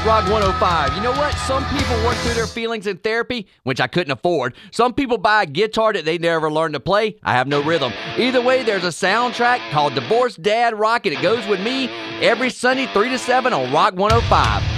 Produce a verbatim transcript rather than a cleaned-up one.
Rock one oh five. You know what? Some people work through their feelings in therapy, which I couldn't afford. Some people buy a guitar that they never learned to play. I have no rhythm. Either way, there's a soundtrack called Divorced Dad Rock, and it goes with me every Sunday, three to seven on Rock one oh five.